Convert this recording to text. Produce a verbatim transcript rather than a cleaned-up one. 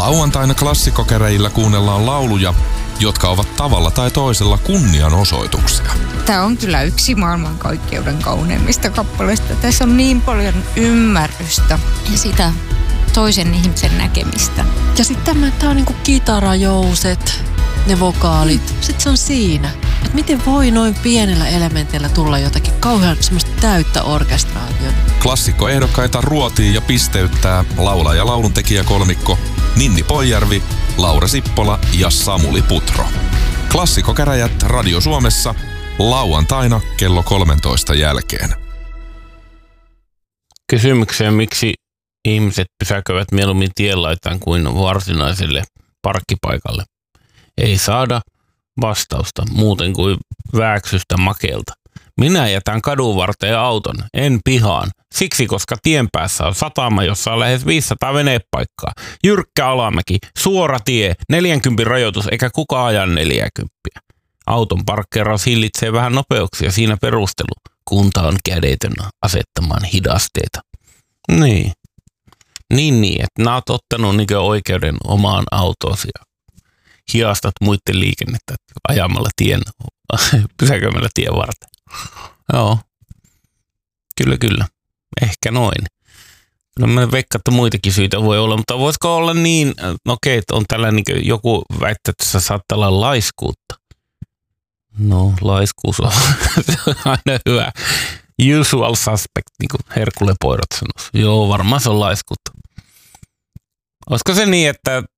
Lauantaina klassikkokäräjillä kuunnellaan lauluja, jotka ovat tavalla tai toisella kunnianosoituksia. Tämä on kyllä yksi maailmankaikkeuden kauneimmista kappaleista. Tässä on niin paljon ymmärrystä ja sitä toisen ihmisen näkemistä. Ja sitten tämä, tämä on niinku kitarajouset, ne vokaalit. Mm. Sitten se on siinä. Että miten voi noin pienellä elementillä tulla jotakin kauhean semmoista täyttä orkestraatiota. Klassikkoehdokkaita ruotii ja pisteyttää laulaja- ja lauluntekijäkolmikko Ninni Poijärvi, Laura Sippola ja Samuli Putro. Klassikkokäräjät Radio Suomessa lauantaina kello kolmentoista jälkeen. Kysymykseen, miksi ihmiset pysäköivät mieluummin tienlaitaan kuin varsinaiselle parkkipaikalle, ei saada vastausta muuten kuin vääksystä makelta. Minä jätän kadun varteen auton, en pihaan. Siksi, koska tien päässä on satama, jossa on lähes viisisataa venepaikkaa. Jyrkkä alamäki, suora tie, neljänkympin rajoitus eikä kukaan aja neljäkymppiä. Auton parkkeeraus hillitsee vähän nopeuksia, siinä perustelu. Kunta on kädetön asettamaan hidasteita. Niin. Niin niin, että nää oot ottanut niin oikeuden omaan autoosi ja hiastat muiden liikennettä ajamalla tien, pysäköimällä tien varten. Joo, kyllä kyllä, ehkä noin. Kyllä mä veikkaan, että muitakin syitä voi olla, mutta voisiko olla niin, no okei, että on tällainen niin joku väittää, että se saattaa olla laiskuutta. No, laiskuus on, se on aina hyvä. Usual suspect, niin kuin Herkule Poirot sanoisi. Joo, varmaan se on laiskuutta. Olisiko se niin, että